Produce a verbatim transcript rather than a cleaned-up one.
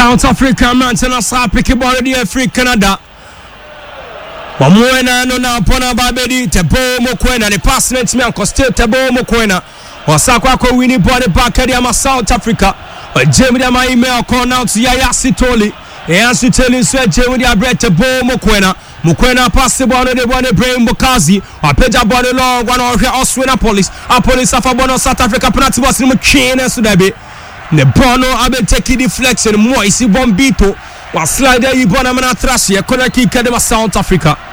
South Africa Mountain asa pick ball the Free Canada. Wamuena no na pona babedi Tebo Mokoena the pass net me anko still Tebo Mokoena. Wasakwa ko winning ball the back of South Africa. Jamie da my email call now to Yaya Sitoli. Yaya Sitoli said Jamie da bread Tebo Mokoena. Mokoena pass the ball the one Ibrahim Bukazi. Or Peja ball long one or Australian police. A police of a South Africa penalty was in McCain and Sudabi. The Bono abe take deflection. Moi si Bombito. Was slider you Bonamana Trash. Kona kick South Africa.